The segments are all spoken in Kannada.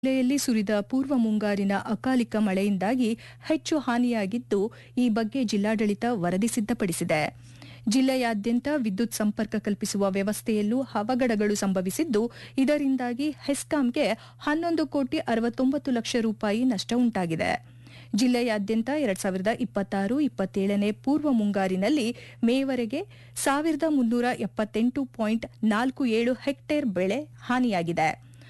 ಜಿಲ್ಲೆಯಲ್ಲಿ ಸುರಿದ ಪೂರ್ವ ಮುಂಗಾರಿನ ಅಕಾಲಿಕ ಮಳೆಯಿಂದಾಗಿ ಹೆಚ್ಚು ಹಾನಿಯಾಗಿದ್ದು, ಈ ಬಗ್ಗೆ ಜಿಲ್ಲಾಡಳಿತ ವರದಿ ಸಿದ್ಧಪಡಿಸಿದೆ. ಜಿಲ್ಲೆಯಾದ್ಯಂತ ವಿದ್ಯುತ್ ಸಂಪರ್ಕ ಕಲ್ಪಿಸುವ ವ್ಯವಸ್ಥೆಯಲ್ಲೂ ಅವಘಡಗಳು ಸಂಭವಿಸಿದ್ದು, ಇದರಿಂದಾಗಿ ಹೆಸ್ಕಾಂಗೆ 11 ಕೋಟಿ 69 ಲಕ್ಷ ರೂಪಾಯಿ ನಷ್ಟ ಉಂಟಾಗಿದೆ. ಜಿಲ್ಲೆಯಾದ್ಯಂತ 2026-27ನೇ ಪೂರ್ವ ಮುಂಗಾರಿನಲ್ಲಿ ಮೇವರೆಗೆ 1378.47 ಹೆಕ್ಟೇರ್ ಬೆಳೆ ಹಾನಿಯಾಗಿದೆ.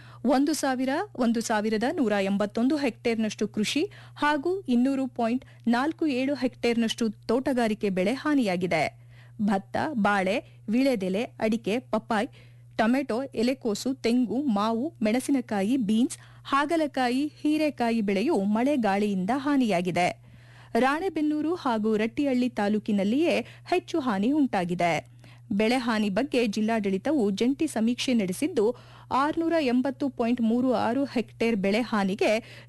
1,181 ಹೆಕ್ಟೇರ್ನಷ್ಟು ಕೃಷಿ ಹಾಗೂ 200.47 ಹೆಕ್ಟೇರ್ನಷ್ಟು ತೋಟಗಾರಿಕೆ ಬೆಳೆ ಹಾನಿಯಾಗಿದೆ. ಭತ್ತ, ಬಾಳೆ, ವೀಳೆದೆಲೆ, ಅಡಿಕೆ, ಪಪ್ಪಾಯ್, ಟೊಮೆಟೊ, ಎಲೆಕೋಸು, ತೆಂಗು, ಮಾವು, ಮೆಣಸಿನಕಾಯಿ, ಬೀನ್ಸ್, ಹಾಗಲಕಾಯಿ, ಹೀರೆಕಾಯಿ ಬೆಳೆಯು ಮಳೆ ಗಾಳಿಯಿಂದ ಹಾನಿಯಾಗಿದೆ. ರಾಣೆಬೆನ್ನೂರು ಹಾಗೂ ರಟ್ಟಿಹಳ್ಳಿ ತಾಲೂಕಿನಲ್ಲಿಯೇ ಹೆಚ್ಚು ಹಾನಿ ಉಂಟಾಗಿದೆ. ಬೆಳೆ ಹಾನಿ ಬಗ್ಗೆ ಜಿಲ್ಲಾಡಳಿತವು ಜಂಟಿ ಸಮೀಕ್ಷೆ ನಡೆಸಿದ್ದು, 680.36 ಹೆಕ್ಟೇರ್ ಬೆಳೆ ಹಾನಿಗೆ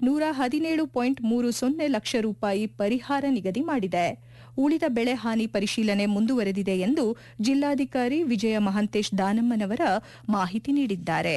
117.30 ಲಕ್ಷ ರೂಪಾಯಿ ಪರಿಹಾರ ನಿಗದಿ ಮಾಡಿದೆ. ಉಳಿದ ಬೆಳೆ ಹಾನಿ ಪರಿಶೀಲನೆ ಮುಂದುವರೆದಿದೆ ಎಂದು ಜಿಲ್ಲಾಧಿಕಾರಿ ವಿಜಯ ಮಹಾಂತೇಶ್ ದಾನಮ್ಮನವರ ಮಾಹಿತಿ ನೀಡಿದ್ದಾರೆ.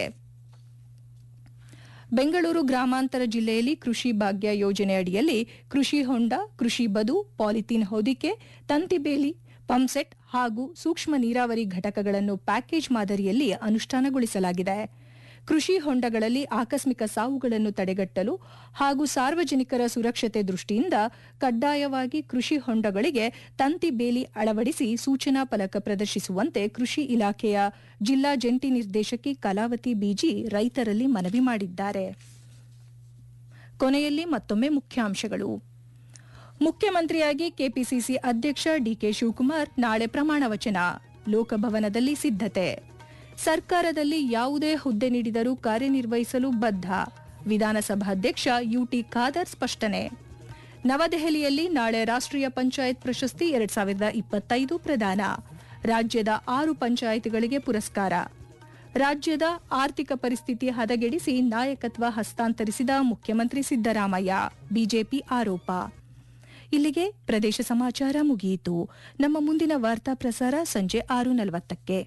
ಬೆಂಗಳೂರು ಗ್ರಾಮಾಂತರ ಜಿಲ್ಲೆಯಲ್ಲಿ ಕೃಷಿ ಭಾಗ್ಯ ಯೋಜನೆ ಅಡಿಯಲ್ಲಿ ಕೃಷಿ ಹೊಂಡ, ಕೃಷಿ ಬದು, ಪಾಲಿಥೀನ್ ಹೊದಿಕೆ, ತಂತಿ ಬೇಲಿ, ಪಂಪ್ಸೆಟ್ ಹಾಗೂ ಸೂಕ್ಷ್ಮ ನೀರಾವರಿ ಘಟಕಗಳನ್ನು ಪ್ಯಾಕೇಜ್ ಮಾದರಿಯಲ್ಲಿ ಅನುಷ್ಠಾನಗೊಳಿಸಲಾಗಿದೆ. ಕೃಷಿ ಹೊಂಡಗಳಲ್ಲಿ ಆಕಸ್ಮಿಕ ಸಾವುಗಳನ್ನು ತಡೆಗಟ್ಟಲು ಹಾಗೂ ಸಾರ್ವಜನಿಕರ ಸುರಕ್ಷತೆ ದೃಷ್ಟಿಯಿಂದ ಕಡ್ಡಾಯವಾಗಿ ಕೃಷಿ ಹೊಂಡಗಳಿಗೆ ತಂತಿ ಬೇಲಿ ಅಳವಡಿಸಿ ಸೂಚನಾ ಫಲಕ ಪ್ರದರ್ಶಿಸುವಂತೆ ಕೃಷಿ ಇಲಾಖೆಯ ಜಿಲ್ಲಾ ಜಂಟಿ ನಿರ್ದೇಶಕಿ ಕಲಾವತಿ ಬಿಜಿ ರೈತರಲ್ಲಿ ಮನವಿ ಮಾಡಿದ್ದಾರೆ. ಕೊನೆಯಲ್ಲಿ ಮತ್ತೊಮ್ಮೆ ಮುಖ್ಯಾಂಶಗಳು. ಮುಖ್ಯಮಂತ್ರಿಯಾಗಿ ಕೆಪಿಸಿಸಿ ಅಧ್ಯಕ್ಷ ಡಿಕೆ ಶಿವಕುಮಾರ್ ನಾಳೆ ಪ್ರಮಾಣ ವಚನ. ಲೋಕಭವನದಲ್ಲಿ ಸಿದ್ಧತೆ. ಸರ್ಕಾರದಲ್ಲಿ ಯಾವುದೇ ಹುದ್ದೆ ನೀಡಿದರೂ ಕಾರ್ಯನಿರ್ವಹಿಸಲು ಬದ್ಧ. ವಿಧಾನಸಭಾಧ್ಯಕ್ಷ ಯುಟಿ ಖಾದರ್ ಸ್ಪಷ್ಟನೆ. ನವದೆಹಲಿಯಲ್ಲಿ ನಾಳೆ ರಾಷ್ಟ್ರೀಯ ಪಂಚಾಯತ್ ಪ್ರಶಸ್ತಿ 2025 ಪ್ರದಾನ. ರಾಜ್ಯದ 6 ಪಂಚಾಯಿತಿಗಳಿಗೆ ಪುರಸ್ಕಾರ. ರಾಜ್ಯದ ಆರ್ಥಿಕ ಪರಿಸ್ಥಿತಿ ಹದಗೆಡಿಸಿ ನಾಯಕತ್ವ ಹಸ್ತಾಂತರಿಸಿದ ಮುಖ್ಯಮಂತ್ರಿ ಸಿದ್ದರಾಮಯ್ಯ. ಬಿಜೆಪಿ ಆರೋಪ. ಇಲ್ಲಿಗೆ ಪ್ರದೇಶ ಸಮಾಚಾರ ಮುಗಿಯಿತು. ನಮ್ಮ ಮುಂದಿನ ವಾರ್ತಾ ಪ್ರಸಾರ ಸಂಜೆ 6:40ಕ್ಕೆ.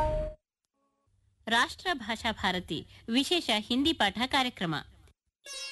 ರಾಷ್ಟ್ರ ಭಾಷಾ ಭಾರತಿ ವಿಶೇಷ ಹಿಂದಿ ಪಾಠ ಕಾರ್ಯಕ್ರಮ.